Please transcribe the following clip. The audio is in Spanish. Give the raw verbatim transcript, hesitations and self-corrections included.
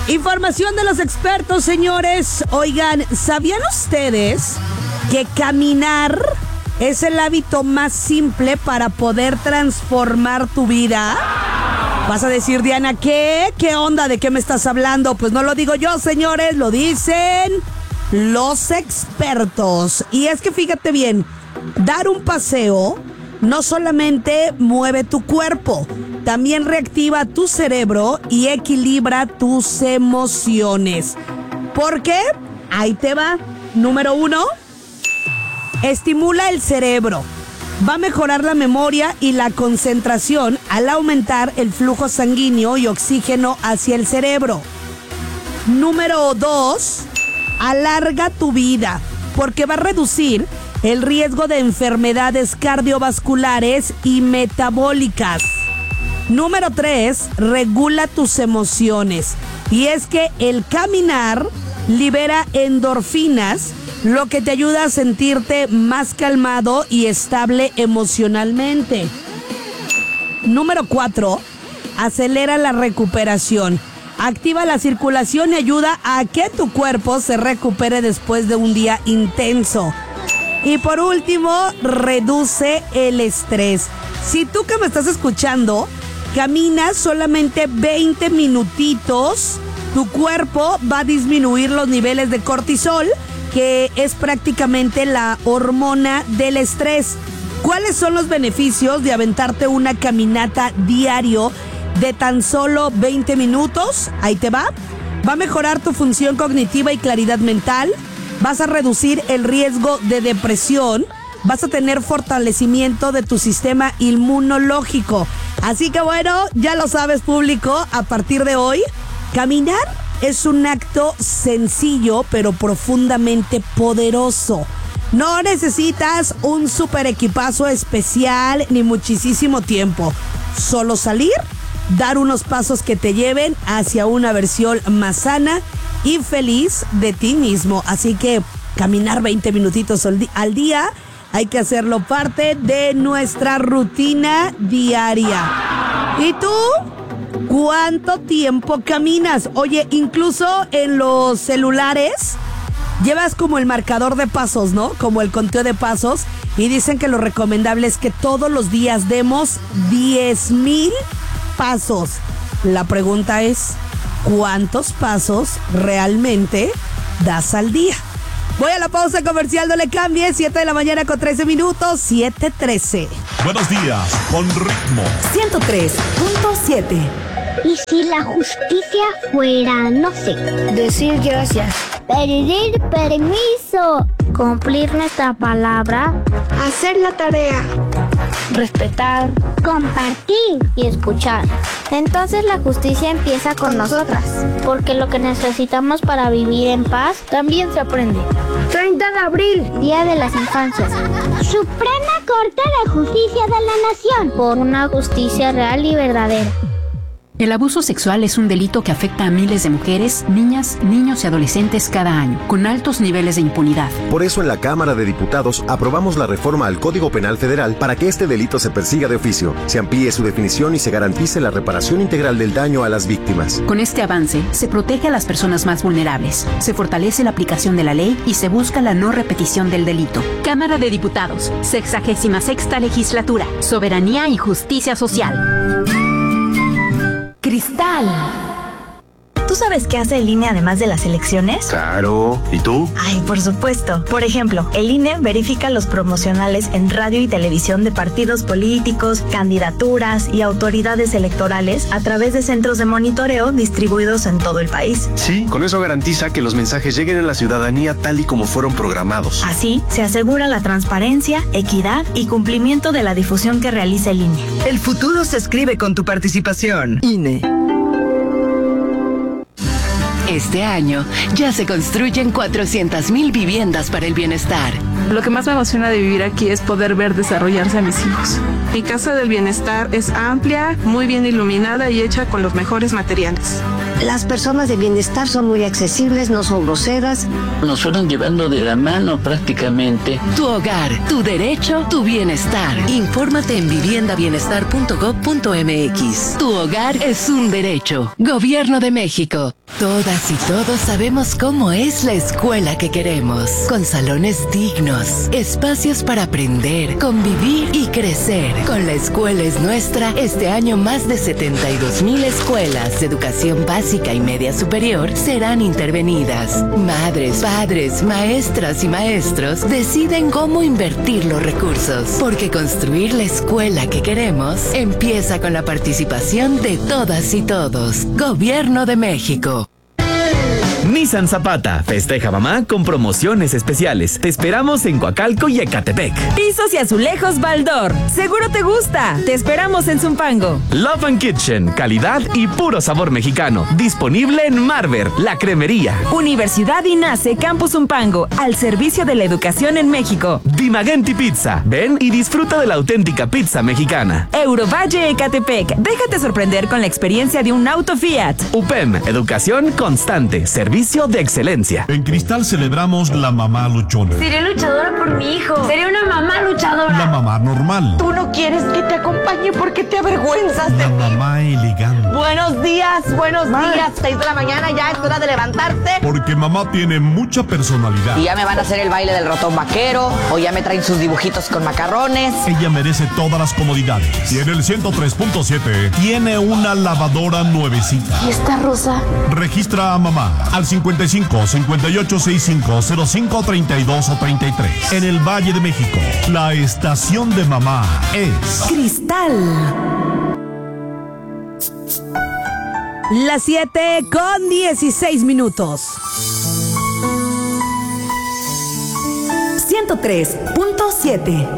Información de los expertos, señores. Oigan, ¿sabían ustedes que caminar es el hábito más simple para poder transformar tu vida? Vas a decir, Diana, ¿qué? ¿Qué onda? ¿De qué me estás hablando? Pues no lo digo yo, señores, lo dicen los expertos. Y es que fíjate bien, dar un paseo no solamente mueve tu cuerpo, también reactiva tu cerebro y equilibra tus emociones. ¿Por qué? Ahí te va. Número uno, estimula el cerebro. Va a mejorar la memoria y la concentración al aumentar el flujo sanguíneo y oxígeno hacia el cerebro. Número dos, alarga tu vida, porque va a reducir el riesgo de enfermedades cardiovasculares y metabólicas. Número tres, regula tus emociones. Y es que el caminar libera endorfinas, lo que te ayuda a sentirte más calmado y estable emocionalmente. Número cuatro, acelera la recuperación. Activa la circulación y ayuda a que tu cuerpo se recupere después de un día intenso. Y por último, reduce el estrés. Si tú que me estás escuchando caminas solamente veinte minutitos, tu cuerpo va a disminuir los niveles de cortisol, que es prácticamente la hormona del estrés. ¿Cuáles son los beneficios de aventarte una caminata diario de tan solo veinte minutos? Ahí te va. Va a mejorar tu función cognitiva y claridad mental. Vas a reducir el riesgo de depresión. Vas a tener fortalecimiento de tu sistema inmunológico. Así que bueno, ya lo sabes, público, a partir de hoy, caminar es un acto sencillo pero profundamente poderoso. No necesitas un super equipazo especial ni muchísimo tiempo. Solo salir, dar unos pasos que te lleven hacia una versión más sana y feliz de ti mismo. Así que caminar veinte minutitos al día, hay que hacerlo parte de nuestra rutina diaria. ¿Y tú? ¿Cuánto tiempo caminas? Oye, incluso en los celulares llevas como el marcador de pasos, ¿no? Como el conteo de pasos. Y dicen que lo recomendable es que todos los días demos diez mil pasos. La pregunta es, ¿cuántos pasos realmente das al día? Voy a la pausa comercial, no le cambie. siete de la mañana con trece minutos, siete trece. Buenos días, con ritmo. ciento tres punto siete. ¿Y si la justicia fuera, no sé, decir gracias, pedir permiso, cumplir nuestra palabra, hacer la tarea, respetar, compartir y escuchar? Entonces la justicia empieza con nosotras, porque lo que necesitamos para vivir en paz también se aprende. treinta de abril, Día de las Infancias. Suprema Corte de Justicia de la Nación, por una justicia real y verdadera. El abuso sexual es un delito que afecta a miles de mujeres, niñas, niños y adolescentes cada año, con altos niveles de impunidad. Por eso en la Cámara de Diputados aprobamos la reforma al Código Penal Federal para que este delito se persiga de oficio, se amplíe su definición y se garantice la reparación integral del daño a las víctimas. Con este avance, se protege a las personas más vulnerables, se fortalece la aplicación de la ley y se busca la no repetición del delito. Cámara de Diputados, sexagésima sexta legislatura, soberanía y justicia social. Cristal. ¿Tú sabes qué hace el I N E además de las elecciones? Claro. ¿Y tú? Ay, por supuesto. Por ejemplo, el I N E verifica los promocionales en radio y televisión de partidos políticos, candidaturas y autoridades electorales a través de centros de monitoreo distribuidos en todo el país. Sí, con eso garantiza que los mensajes lleguen a la ciudadanía tal y como fueron programados. Así, se asegura la transparencia, equidad y cumplimiento de la difusión que realiza el I N E. El futuro se escribe con tu participación. I N E. Este año ya se construyen cuatrocientas mil viviendas para el bienestar. Lo que más me emociona de vivir aquí es poder ver desarrollarse a mis hijos. Mi casa del bienestar es amplia, muy bien iluminada y hecha con los mejores materiales. Las personas de bienestar son muy accesibles, no son groseras. Nos fueron llevando de la mano prácticamente. Tu hogar, tu derecho, tu bienestar. Infórmate en vivienda bienestar punto gob punto m x. Tu hogar es un derecho. Gobierno de México. Todas y todos sabemos cómo es la escuela que queremos. Con salones dignos, espacios para aprender, convivir y crecer. Con La Escuela es Nuestra, este año más de setenta y dos mil escuelas de educación básica y media superior serán intervenidas. Madres, padres, maestras y maestros deciden cómo invertir los recursos, porque construir la escuela que queremos empieza con la participación de todas y todos. Gobierno de México. Nissan Zapata festeja mamá con promociones especiales. Te esperamos en Coacalco y Ecatepec. Pisos y azulejos Baldor. Seguro te gusta. Te esperamos en Zumpango. Love and Kitchen, calidad y puro sabor mexicano. Disponible en Marver, la cremería. Universidad INACE Campus Zumpango, al servicio de la educación en México. Dimagenti Pizza. Ven y disfruta de la auténtica pizza mexicana. Eurovalle Ecatepec. Déjate sorprender con la experiencia de un auto Fiat. U P E M, educación constante. Servicio de excelencia. En Cristal celebramos la mamá luchona. Seré luchadora por mi hijo. Seré una mamá luchadora. La mamá normal. Tú no quieres que te acompañe porque te avergüenzas de La mí. mamá elegante. Buenos días, buenos Ma. días. Seis de la mañana, ya es hora de levantarte. Porque mamá tiene mucha personalidad. Y ya me van a hacer el baile del ratón vaquero, o ya me traen sus dibujitos con macarrones. Ella merece todas las comodidades. Y en el ciento tres punto siete tiene una lavadora nuevecita. ¿Y esta rosa? Registra a mamá al cincuenta y cinco, cincuenta y ocho, sesenta y cinco, cero cinco, treinta y dos o treinta y tres. En el Valle de México, la estación de mamá es Cristal. Las siete con dieciséis minutos. ciento tres punto siete.